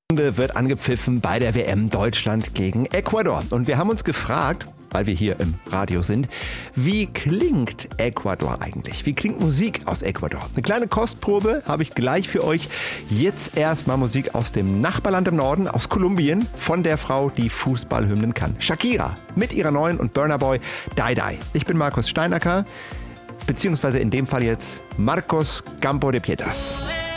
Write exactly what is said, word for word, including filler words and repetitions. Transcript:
Wird angepfiffen bei der W M Deutschland gegen Ecuador. Und wir haben uns gefragt, weil wir hier im Radio sind, wie klingt Ecuador eigentlich? Wie klingt Musik aus Ecuador? Eine kleine Kostprobe habe ich gleich für euch. Jetzt erstmal Musik aus dem Nachbarland im Norden, aus Kolumbien, von der Frau, die Fußballhymnen kann. Shakira mit ihrer neuen und Burna Boy Die Die. Ich bin Markus Steinacker, beziehungsweise in dem Fall jetzt Marcos Campo de Piedras.